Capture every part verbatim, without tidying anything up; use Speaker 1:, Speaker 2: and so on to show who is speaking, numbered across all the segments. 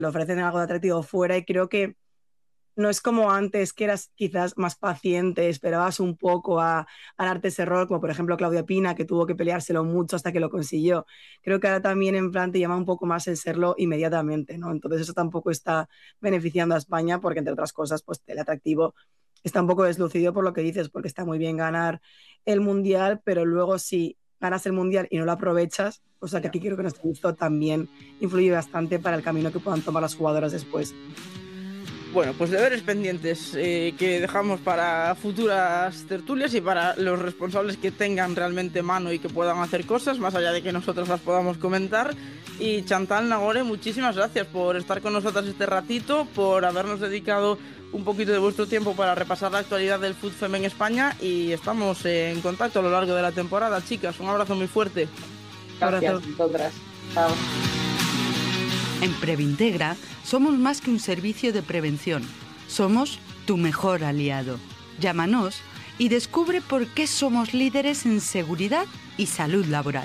Speaker 1: le ofrecen algo de atractivo fuera y creo que no es como antes, que eras quizás más paciente, esperabas un poco a, a ganarte ese rol, como por ejemplo Claudia Pina, que tuvo que peleárselo mucho hasta que lo consiguió. Creo que ahora también en plan te llama un poco más el serlo inmediatamente, ¿no? Entonces eso tampoco está beneficiando a España porque, entre otras cosas, pues el atractivo está un poco deslucido por lo que dices, porque está muy bien ganar el Mundial, pero luego si ganas el Mundial y no lo aprovechas, o sea que aquí creo que nuestro hizo también influye bastante para el camino que puedan tomar las jugadoras después.
Speaker 2: Bueno, pues deberes pendientes eh, que dejamos para futuras tertulias y para los responsables que tengan realmente mano y que puedan hacer cosas, más allá de que nosotros las podamos comentar. Y Chantal Nagore, muchísimas gracias por estar con nosotras este ratito, por habernos dedicado un poquito de vuestro tiempo para repasar la actualidad del fútbol femenino en España, y estamos en contacto a lo largo de la temporada, chicas. Un abrazo muy fuerte.
Speaker 3: Gracias a vosotras. Chao.
Speaker 4: En Previntegra somos más que un servicio de prevención. Somos tu mejor aliado. Llámanos y descubre por qué somos líderes en seguridad y salud laboral.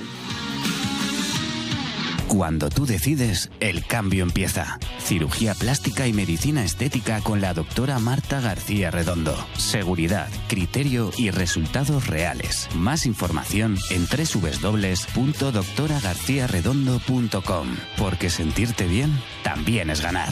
Speaker 5: Cuando tú decides, el cambio empieza. Cirugía plástica y medicina estética con la doctora Marta García Redondo. Seguridad, criterio y resultados reales. Más información en doble u doble u doble u punto doctora garcía redondo punto com. Porque sentirte bien también es ganar.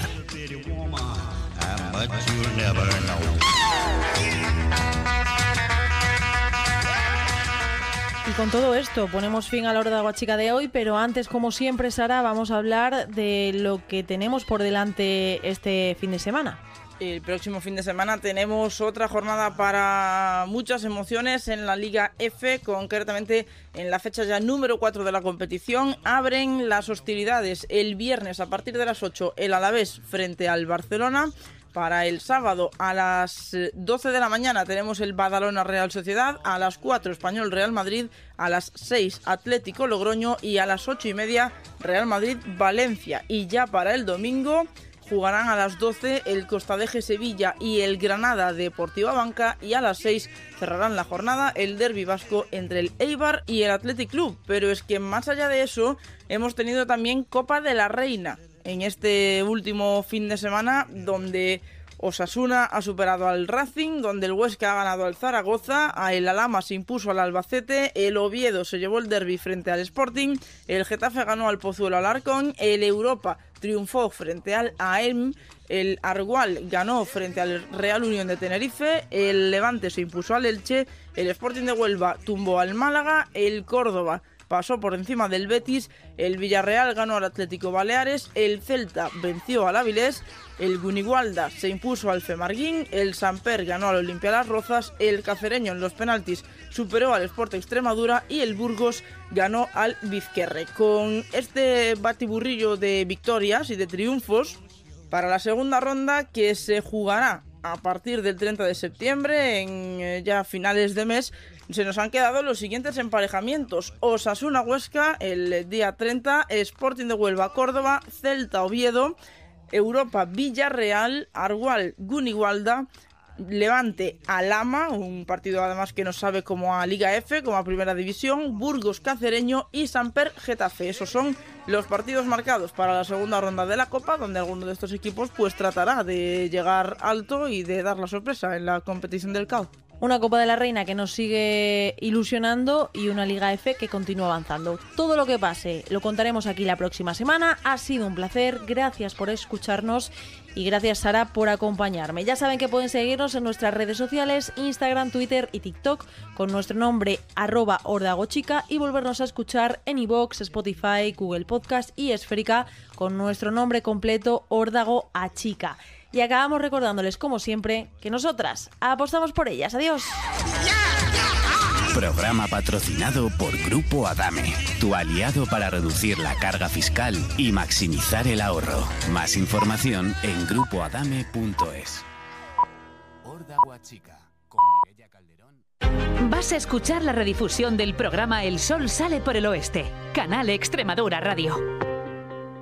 Speaker 6: Y con todo esto ponemos fin a la Hora Chica de hoy, pero antes, como siempre, Sara, vamos a hablar de lo que tenemos por delante este fin de semana.
Speaker 2: El próximo fin de semana tenemos otra jornada para muchas emociones en la Liga F, concretamente en la fecha ya número cuatro de la competición. Abren las hostilidades el viernes a partir de las ocho el Alavés frente al Barcelona. Para el sábado a las doce de la mañana tenemos el Badalona Real Sociedad, a las cuatro Español Real Madrid, a las seis Atlético Logroño y a las ocho y media Real Madrid Valencia. Y ya para el domingo jugarán a las doce el Costadeje Sevilla y el Granada Deportiva Banca, y a las seis cerrarán la jornada el derbi vasco entre el Eibar y el Athletic Club. Pero es que más allá de eso hemos tenido también Copa de la Reina en este último fin de semana, donde Osasuna ha superado al Racing, donde el Huesca ha ganado al Zaragoza, el Alhama se impuso al Albacete, el Oviedo se llevó el derbi frente al Sporting, el Getafe ganó al Pozuelo Alarcón, el Europa triunfó frente al A E M, el Argual ganó frente al Real Unión de Tenerife, el Levante se impuso al Elche, el Sporting de Huelva tumbó al Málaga, el Córdoba pasó por encima del Betis, el Villarreal ganó al Atlético Baleares, el Celta venció al Avilés, el Gunigualda se impuso al Femarguín, el Samper ganó al Olimpia Las Rozas, el Cacereño en los penaltis superó al Sport Extremadura y el Burgos ganó al Vizquerre. Con este batiburrillo de victorias y de triunfos, para la segunda ronda, que se jugará a partir del treinta de septiembre, en eh, ya finales de mes, se nos han quedado los siguientes emparejamientos: Osasuna Huesca el día treinta, Sporting de Huelva Córdoba, Celta Oviedo, Europa Villarreal, Argual Gunigualda, Levante Alhama, un partido además que nos sabe como a Liga F, como a Primera División, Burgos Cacereño y Samper Getafe. Esos son los partidos marcados para la segunda ronda de la Copa, donde alguno de estos equipos pues tratará de llegar alto y de dar la sorpresa en la competición del C A O.
Speaker 6: Una Copa de la Reina que nos sigue ilusionando y una Liga F que continúa avanzando. Todo lo que pase lo contaremos aquí la próxima semana. Ha sido un placer, gracias por escucharnos y gracias, Sara, por acompañarme. Ya saben que pueden seguirnos en nuestras redes sociales, Instagram, Twitter y TikTok, con nuestro nombre arroba ordagochica, y volvernos a escuchar en iVoox, Spotify, Google Podcast y Esférica con nuestro nombre completo, Órdago Achica. Y acabamos recordándoles, como siempre, que nosotras apostamos por ellas. Adiós.
Speaker 5: Programa patrocinado por Grupo Adame, tu aliado para reducir la carga fiscal y maximizar el ahorro. Más información en grupo adame punto es.
Speaker 7: Órdago Achica, con Mireia Calderón. Vas a escuchar la redifusión del programa El Sol sale por el oeste, Canal Extremadura Radio.